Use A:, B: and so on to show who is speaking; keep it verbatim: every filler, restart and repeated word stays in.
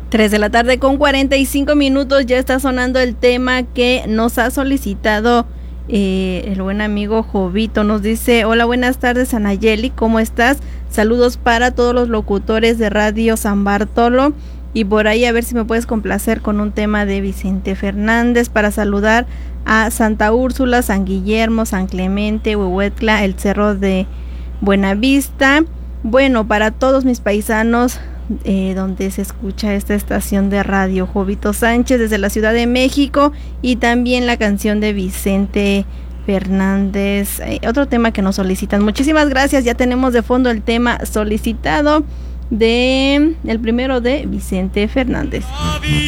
A: tres de la tarde con cuarenta y cinco minutos, ya está sonando el tema que nos ha solicitado eh, el buen amigo Jovito. Nos dice: hola, buenas tardes Anayeli, ¿cómo estás? Saludos para todos los locutores de Radio San Bartolo, y por ahí a ver si me puedes complacer con un tema de Vicente Fernández, para saludar a Santa Úrsula, San Guillermo, San Clemente, Huehuetla, el Cerro de Buenavista. Bueno, para todos mis paisanos Eh, donde se escucha esta estación de radio, Jovito Sánchez desde la Ciudad de México, y también la canción de Vicente Fernández, eh, otro tema que nos solicitan. Muchísimas gracias, ya tenemos de fondo el tema solicitado de el primero de Vicente Fernández.